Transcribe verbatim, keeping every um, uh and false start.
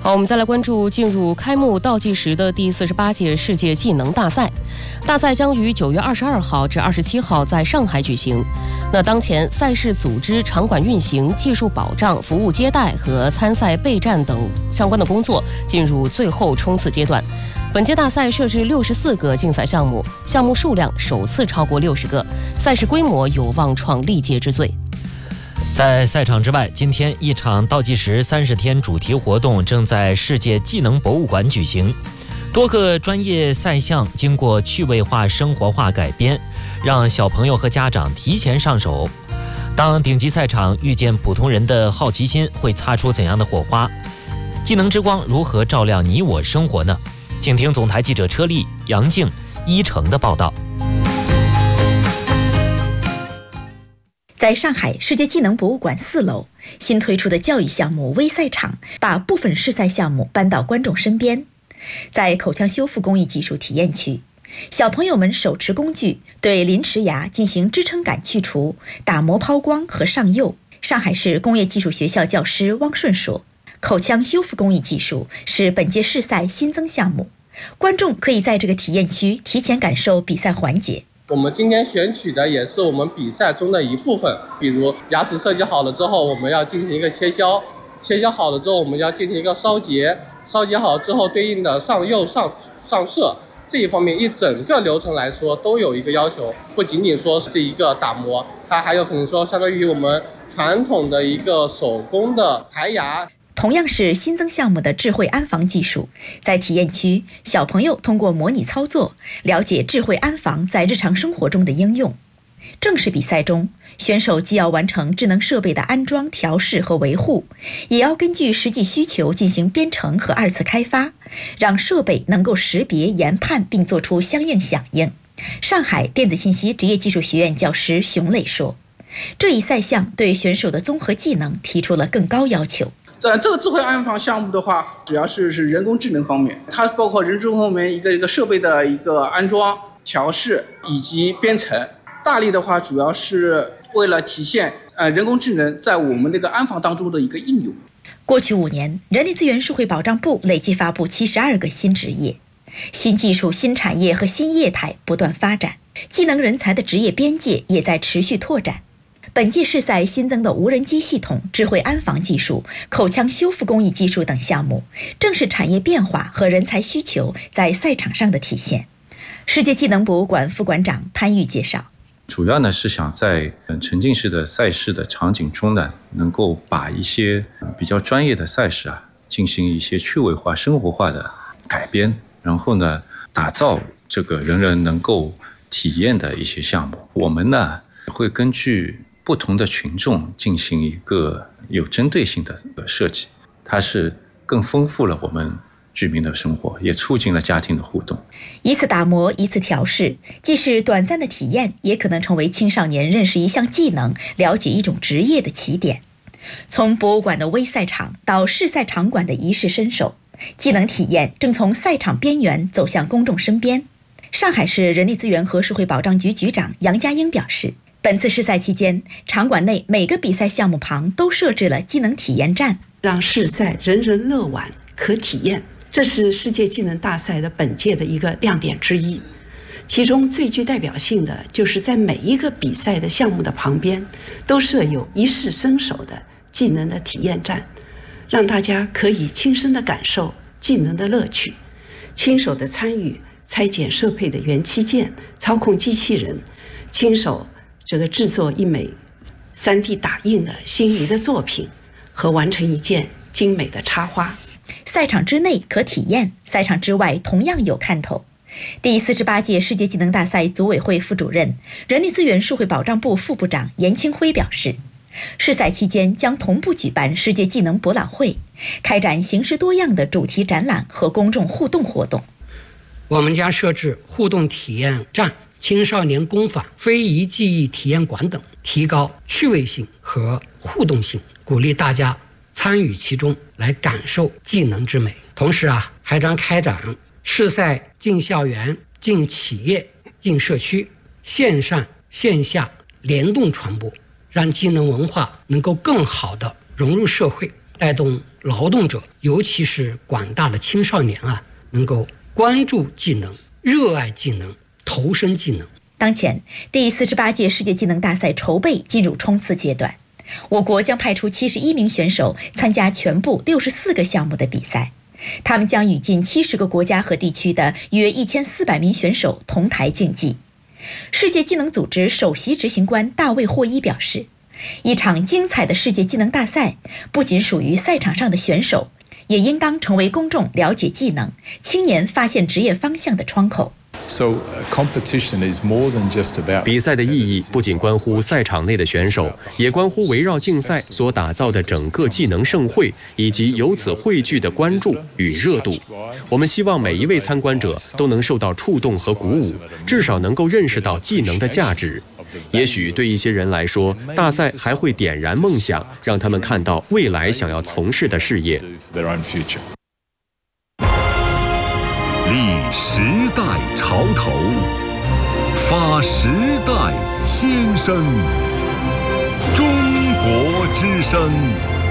好，我们再来关注进入开幕倒计时的第四十八届世界技能大赛。大赛将于九月二十二号至二十七号在上海举行。那当前赛事组织、场馆运行、技术保障、服务接待和参赛备战等相关的工作进入最后冲刺阶段。本届大赛设置六十四个竞赛项目，项目数量首次超过六十个，赛事规模有望创历届之最。 在赛场之外，今天一场倒计时三十天主题活动正在世界技能博物馆举行。多个专业赛项经过趣味化、生活化改编，让小朋友和家长提前上手。当顶级赛场遇见普通人的好奇心，会擦出怎样的火花？技能之光如何照亮你我生活呢？请听总台记者车丽、杨静、一成的报道。 在上海世界技能博物馆四楼，新推出的教育项目微赛场把部分试赛项目搬到观众身边。在口腔修复工艺技术体验区，小朋友们手持工具对临池牙进行支撑杆去除、打磨抛光和上釉。上海市工业技术学校教师汪顺说，口腔修复工艺技术是本届试赛新增项目，观众可以在这个体验区提前感受比赛环节。 我们今天选取的也是我们比赛中的一部分，比如牙齿设计好了之后，我们要进行一个切削，切削好了之后，我们要进行一个烧结，烧结好之后对应的上釉、上上色，这一方面一整个流程来说都有一个要求，不仅仅说是一个打磨，它还有可能说相当于我们传统的一个手工的排牙。 同样是新增项目的智慧安防技术，在体验区，小朋友通过模拟操作，了解智慧安防在日常生活中的应用。正式比赛中，选手既要完成智能设备的安装、调试和维护，也要根据实际需求进行编程和二次开发，让设备能够识别、研判并做出相应响应。上海电子信息职业技术学院教师熊磊说，这一赛项对选手的综合技能提出了更高要求。 在这个智慧安防项目的话，主要是是人工智能方面，它包括人工方面一个一个设备的一个安装、调试以及编程。大力的话，主要是为了体现呃人工智能在我们这个安防当中的一个应用。 过去五年，人力资源社会保障部累计发布七十二个新职业，新技术、新产业和新业态不断发展，技能人才的职业边界也在持续拓展。本届试赛新增的无人机系统、智慧安防技术、口腔修复工艺技术等项目，正是产业变化和人才需求在赛场上的体现。世界技能博物馆副馆长潘玉介绍， 主要呢是想在沉浸式的赛事的场景中呢，能够把一些比较专业的赛事啊，进行一些趣味化、生活化的改编，然后呢，打造这个人人能够体验的一些项目。我们呢会根据不同的群众进行一个有针对性的设计，它是更丰富了我们居民的生活，也促进了家庭的互动。 一次打磨，一次调试，既是短暂的体验，也可能成为青少年认识一项技能、了解一种职业的起点。从博物馆的微赛场到试赛场馆的一试身手，技能体验正从赛场边缘走向公众身边。上海市人力资源和社会保障局局长杨家英表示，本次试赛期间，场馆内每个比赛项目旁都设置了技能体验站， 让试赛人人乐玩可体验，这是世界技能大赛的本届的一个亮点之一。其中最具代表性的就是在每一个比赛的项目的旁边都设有一试身手的技能的体验站，让大家可以亲身的感受技能的乐趣，亲手的参与拆解设备的元器件，操控机器人，亲手这个制作一枚 三 D 打印的心仪的作品和完成一件精美的插花。 赛场之内可体验，赛场之外同样有看头。第四十八届世界技能大赛组委会副主任、人力资源社会保障部副部长严清辉表示，试赛期间将同步举办世界技能博览会，开展形式多样的主题展览和公众互动活动。 我们将设置互动体验站、青少年工坊、非遗技艺体验馆等，提高趣味性和互动性，鼓励大家参与其中，来感受技能之美。同时啊，还将开展试赛进校园、进企业、进社区，线上线下联动传播，让技能文化能够更好地融入社会， 带动劳动者，尤其是广大的青少年啊，能够关注技能、热爱技能、投身技能。 当前，第四十八届世界技能大赛筹备进入冲刺阶段，我国将派出七十一名选手参加全部六十四个项目的比赛，他们将与近七十个国家和地区的约一千四百名选手同台竞技。世界技能组织首席执行官大卫·霍伊表示，一场精彩的世界技能大赛不仅属于赛场上的选手，也应当成为公众了解技能、青年发现职业方向的窗口。 比赛的意义不仅关乎赛场内的选手，也关乎围绕竞赛所打造的整个技能盛会以及由此汇聚的关注与热度。我们希望每一位参观者都能受到触动和鼓舞，至少能够认识到技能的价值。也许对一些人来说，大赛还会点燃梦想，让他们看到未来想要从事的事业。 立时代潮头，发时代先声。中国之声。